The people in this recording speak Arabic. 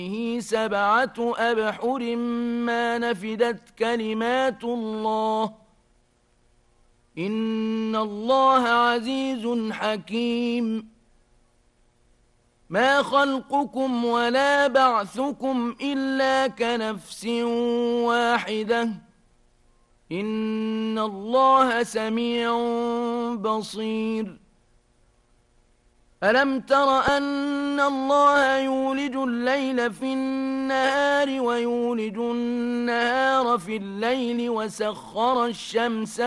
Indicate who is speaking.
Speaker 1: 7 أبحر ما نفدت كلمات الله إن الله عزيز حكيم ما خلقكم ولا بعثكم إلا كنفس واحدة إن الله سميع بصير ألم تر أن الله يولج الليل في النهار ويولج النهار في الليل وسخر الشمس